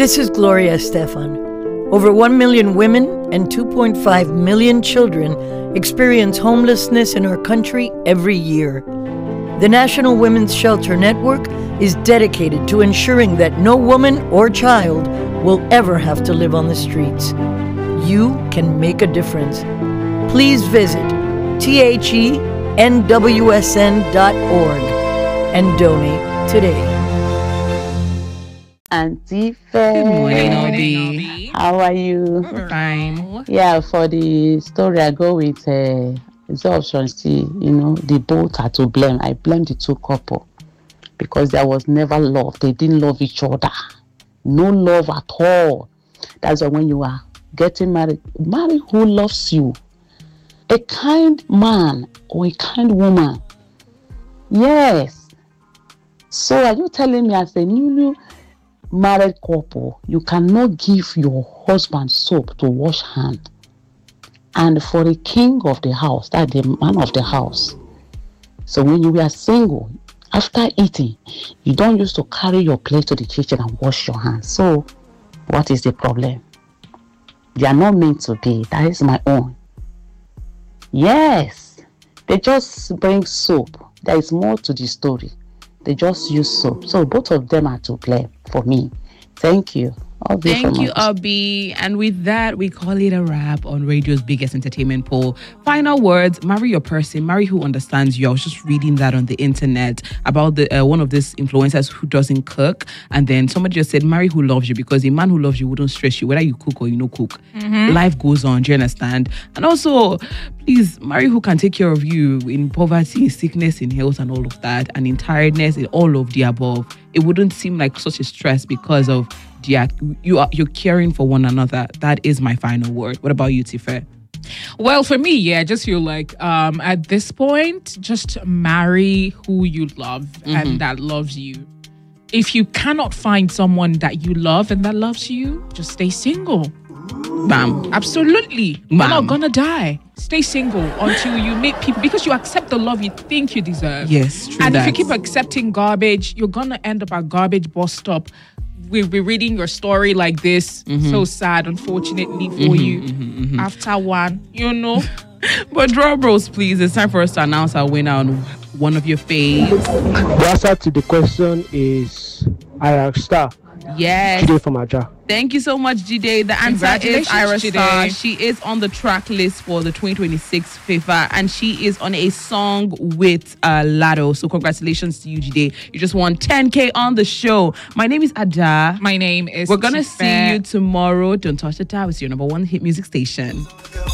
This is Gloria Estefan. Over 1 million women and 2.5 million children experience homelessness in our country every year. The National Women's Shelter Network is dedicated to ensuring that no woman or child will ever have to live on the streets. You can make a difference. Please visit thenwsn.org and donate today. Auntie Faye. Good morning, Obi. How are you? Fine. Yeah, for the story, I go with it's option C. The both are to blame. I blame the two couple because there was never love. They didn't love each other. No love at all. That's why when you are getting married, marry who loves you. A kind man or a kind woman. Yes. So are you telling me as a newly married couple, you cannot give your husband soap to wash hand? And for the king of the house, that's the man of the house. So when you are single, after eating, you don't used to carry your plate to the kitchen and wash your hands. So what is the problem? They are not meant to be. That is my own. Yes, they just bring soap. There is more to the story. They just use soap. So both of them are to blame for me. Thank you. Thank you, Obi. And with that, we call it a wrap on radio's biggest entertainment poll. Final words: marry your person, marry who understands you. I was just reading that on the internet about the one of these influencers who doesn't cook, and then somebody just said, marry who loves you, because a man who loves you wouldn't stress you whether you cook or you no cook. Life goes on. Do you understand? And also, please marry who can take care of you in poverty, in sickness, in health, and all of that, and in tiredness, in all of the above. It wouldn't seem like such a stress because of you're caring for one another. That is my final word. What about you, Tife? Well, for me, I just feel like at this point, just marry who you love and that loves you. If you cannot find someone that you love and that loves you, just stay single. Bam. Absolutely. Bam. You're not gonna die. Stay single until you meet people, because you accept the love you think you deserve. Yes, true. And that. if you keep accepting garbage, you're gonna end up at garbage bus stop. We'll be reading your story like this. So sad, unfortunately, for you. After one, But drum rolls, please. It's time for us to announce our winner on one of your faves. The answer to the question is Ira Star. Yes. Today from Aja. Thank you so much, Jide. The answer is Ira Jide. Star. She is on the track list for the 2026 FIFA, and she is on a song with Lado. So congratulations to you, Jide. You just won 10K on the show. My name is Ada. my name is We're gonna Tife. see you tomorrow. Don't touch the dial. It's your number one hit music station.